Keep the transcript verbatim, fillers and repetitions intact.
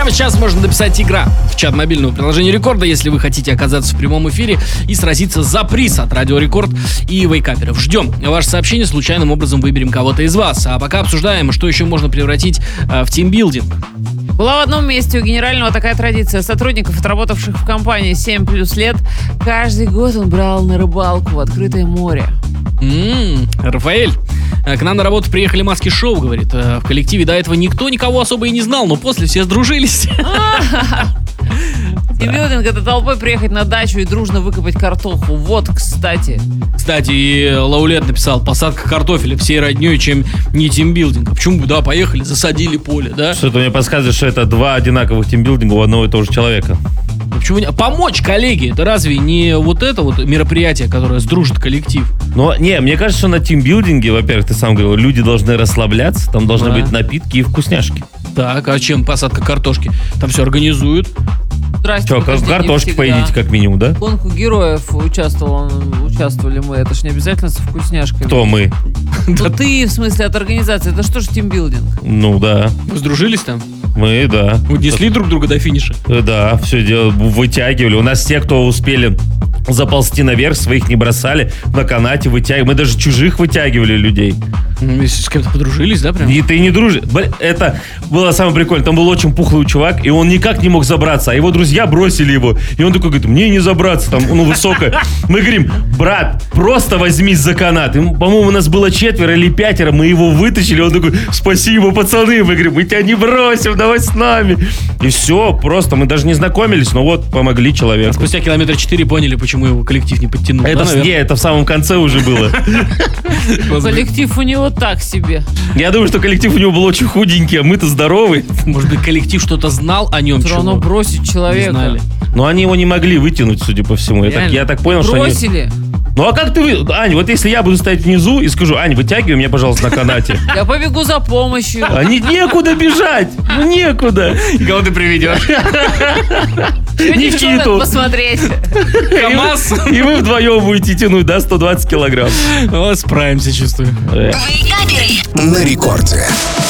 Прямо сейчас можно написать «Игра» в чат мобильного приложения Рекорда, если вы хотите оказаться в прямом эфире и сразиться за приз от Радио Рекорд и вейкаперов. Ждем ваше сообщение, случайным образом выберем кого-то из вас. А пока обсуждаем, что еще можно превратить э, в тимбилдинг. Была в одном месте у генерального такая традиция. Сотрудников, отработавших в компании семь плюс лет, каждый год он брал на рыбалку в открытое море. М-м, Рафаэль, к нам на работу приехали маски шоу, говорит. В коллективе до этого никто никого особо и не знал, но после все сдружились. Тимбилдинг — это толпой приехать на дачу и дружно выкопать картоху. Вот, кстати. Кстати, и Лаулет написал: посадка картофеля всей роднёй, чем не тимбилдинг. А почему бы, да, поехали, засадили поле, да? Что-то мне подсказывает, что это два одинаковых тимбилдинга у одного и того же человека. Почему не? Помочь коллеге, это разве не вот это вот мероприятие, которое сдружит коллектив? Но, не, мне кажется, что на тимбилдинге, во-первых, ты сам говорил, люди должны расслабляться, там должны Да. быть напитки и вкусняшки. Так, а чем посадка картошки? Там все организуют. Здрасте. Что, подожди, не картошки всегда. поедите как минимум, да? В гонку героев участвовал, участвовали мы. Это ж не обязательно со вкусняшками. Кто мы? Ну ты, в смысле, от организации. Это что ж тимбилдинг? Ну да, Вы сдружились там? мы, да. Унесли друг друга до финиша? Э, Да, все дело вытягивали. У нас те, кто успели заползти наверх, своих не бросали, на канате вытягивали. Мы даже чужих вытягивали людей. Ну, если с кем-то подружились, да, прям? И ты не дружишь. Блин, это было самое прикольное. Там был очень пухлый чувак, и он никак не мог забраться. А его друзья бросили его. И он такой говорит: мне не забраться, там, ну, высокое. Мы говорим: брат, просто возьмись за канат. И, по-моему, у нас было четверо или пятеро. Мы его вытащили. Он такой: спасибо, пацаны. Мы говорим: мы тебя не бросим, давай с нами. И все, просто мы даже не знакомились, но вот помогли А человеку. спустя километра четыре поняли, почему его коллектив не подтянул. Это, да, в- не, наверное? это в самом конце уже было. Коллектив у него так себе. Я думаю, что коллектив у него был очень худенький, а мы-то здоровые. Может быть, коллектив что-то знал о нем, Все равно чего бросить не человека. знали. Но они его не могли вытянуть, судя по всему. Я так, Реально. я так понял, что они... Бросили. Ну а как ты... вы- Ань, вот если я буду стоять внизу и скажу: Ань, вытягивай меня, пожалуйста, на канате. Я побегу за помощью. А не, некуда бежать. Ну некуда. И кого ты приведешь? Не в Что Киту. надо посмотреть. КамАЗ? И вы вдвоем будете тянуть, да, сто двадцать килограмм. Вот, справимся, чувствую. Э. На рекорде.